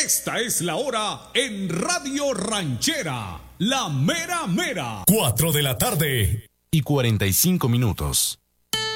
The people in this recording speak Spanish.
Esta es la hora en Radio Ranchera, la mera mera. 4 de la tarde y 45 minutos.